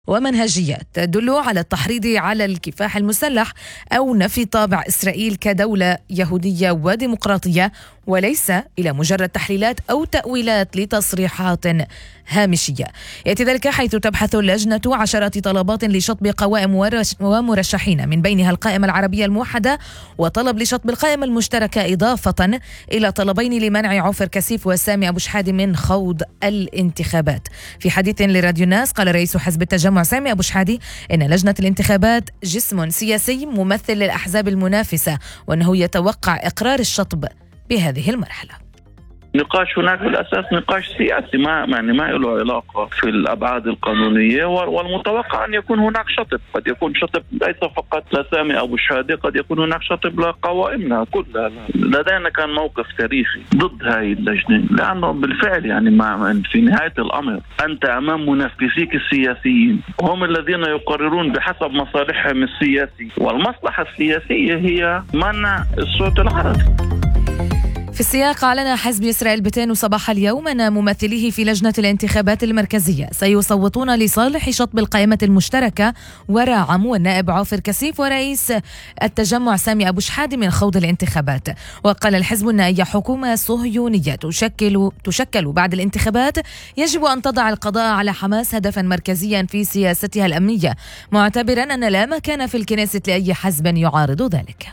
ومنهجيات تدل على التحريض على الكفاح المسلح أو نفي طابع إسرائيل كدولة يهودية وديمقراطية، وليس إلى مجرد تحليلات أو تأويلات لتصريحات هامشية. يأتي ذلك حيث تبحث اللجنة عشرات طلبات لشطب قوائم ومرشحين، من بينها القائمة العربية الموحدة، وطلب لشطب القائمة المشتركة، إضافة إلى طلبين لمنع عوفر كسيف وسامي أبو شحادة من خوض الانتخابات. في حديث لراديو الناس قال رئيس حزب التجمع سامي أبو شحادة إن لجنة الانتخابات جسم سياسي ممثل للأحزاب المنافسة، وأنه يتوقع إقرار الشطب بهذه المرحلة. نقاش هناك بالأساس نقاش سياسي ما له علاقة في الأبعاد القانونية، والمتوقع أن يكون هناك شطب. قد يكون شطب ليس فقط لسامي أبو شهادة، قد يكون هناك شطب لقوائمنا كلها. لدينا كان موقف تاريخي ضد هاي اللجنة، لأنه بالفعل في نهاية الأمر أنت أمام منافسيك السياسيين، وهم الذين يقررون بحسب مصالحهم السياسية، والمصلحة السياسية هي منع الصوت العربي. في السياق أعلن حزب إسرائيل بيتينو صباح اليوم أن ممثليه في لجنة الانتخابات المركزية سيصوتون لصالح شطب القائمة المشتركة وراء عمو النائب عوفر كسيف ورئيس التجمع سامي أبو شحادة من خوض الانتخابات. وقال الحزب أن أي حكومة صهيونية تشكل بعد الانتخابات يجب أن تضع القضاء على حماس هدفا مركزيا في سياستها الأمنية، معتبرا أن لا مكان في الكنيست لأي حزب يعارض ذلك.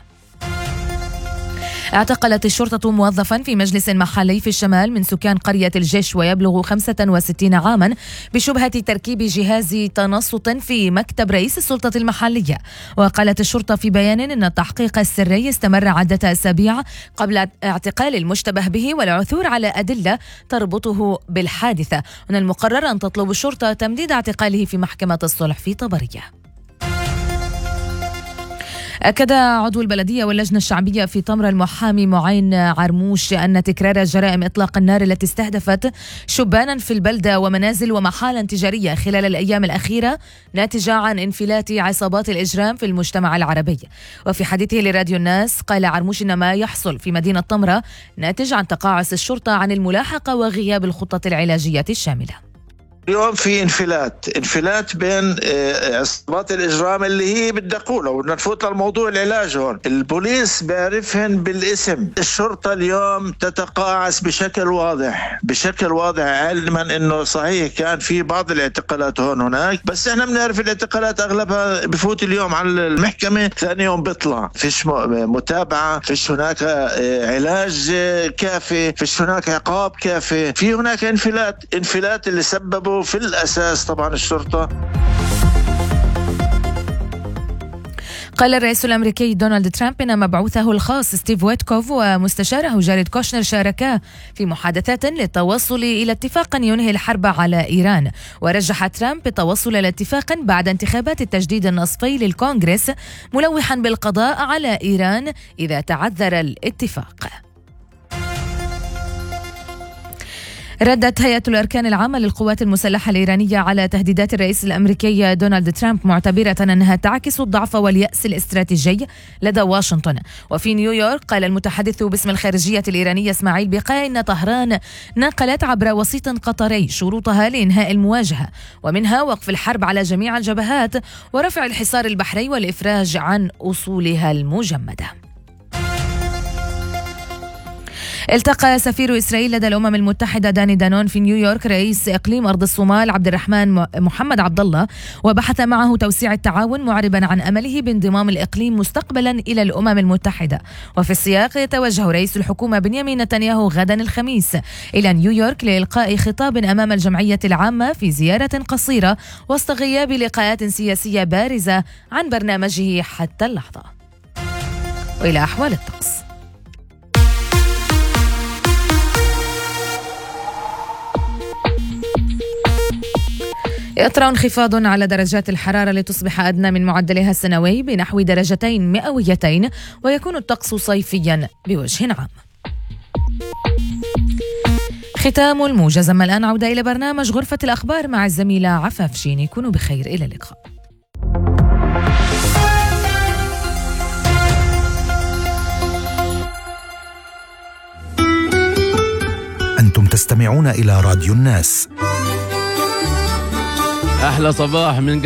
اعتقلت الشرطة موظفا في مجلس محلي في الشمال من سكان قرية الجيش ويبلغ 65 عاما بشبهة تركيب جهاز تنصت في مكتب رئيس السلطة المحلية. وقالت الشرطة في بيان أن التحقيق السري استمر عدة أسابيع قبل اعتقال المشتبه به والعثور على أدلة تربطه بالحادثة. من المقرر أن تطلب الشرطة تمديد اعتقاله في محكمة الصلح في طبرية. أكد عضو البلدية واللجنة الشعبية في طمرة المحامي معين عرموش أن تكرار جرائم إطلاق النار التي استهدفت شبانا في البلدة ومنازل ومحالا تجارية خلال الأيام الأخيرة ناتجة عن انفلات عصابات الإجرام في المجتمع العربي. وفي حديثه لراديو الناس قال عرموش إن ما يحصل في مدينة طمرة ناتج عن تقاعس الشرطة عن الملاحقة وغياب الخطة العلاجية الشاملة. اليوم في انفلات بين عصابات الإجرام اللي هي بدقوا لو نفوت للموضوع العلاج. هون البوليس بعرفهن بالاسم، الشرطة اليوم تتقاعس بشكل واضح، علما انه صحيح كان في بعض الاعتقالات هون هناك، بس احنا بنعرف الاعتقالات اغلبها بفوت اليوم على المحكمة، ثاني يوم بيطلع، فيش متابعة، فيش هناك علاج كافي، فيش هناك عقاب كافي، في هناك انفلات اللي سببوا في الأساس طبعا الشرطة. قال الرئيس الأمريكي دونالد ترامب إن مبعوثه الخاص ستيف ويتكوف ومستشاره جاريد كوشنر شاركا في محادثات للتوصل إلى اتفاق ينهي الحرب على إيران. ورجح ترامب التوصل إلى اتفاق بعد انتخابات التجديد النصفي للكونغرس، ملوحا بالقضاء على إيران إذا تعذر الاتفاق. ردت هيئة الأركان العامة للقوات المسلحة الإيرانية على تهديدات الرئيس الأمريكي دونالد ترامب، معتبرة أنها تعكس الضعف واليأس الاستراتيجي لدى واشنطن. وفي نيويورك قال المتحدث باسم الخارجية الإيرانية إسماعيل بقاء إن طهران نقلت عبر وسيط قطري شروطها لإنهاء المواجهة، ومنها وقف الحرب على جميع الجبهات ورفع الحصار البحري والإفراج عن أصولها المجمدة. التقى سفير إسرائيل لدى الأمم المتحدة داني دانون في نيويورك رئيس إقليم أرض الصومال عبد الرحمن محمد عبد الله، وبحث معه توسيع التعاون، معربا عن أمله بانضمام الإقليم مستقبلا إلى الأمم المتحدة. وفي السياق يتوجه رئيس الحكومة بنيامين نتنياهو غدا الخميس إلى نيويورك لإلقاء خطاب أمام الجمعية العامة في زيارة قصيرة وسط غياب لقاءات سياسية بارزة عن برنامجه حتى اللحظة. وإلى أحوال الطقس. يطرأ انخفاض على درجات الحرارة لتصبح أدنى من معدلها السنوي بنحو 2 درجات مئويتين، ويكون الطقس صيفيا بوجه عام. ختام الموجز. أما الآن عودة إلى برنامج غرفة الأخبار مع الزميلة عفاف شيني. كونوا بخير، إلى اللقاء. أنتم تستمعون إلى راديو الناس. أحلى صباح من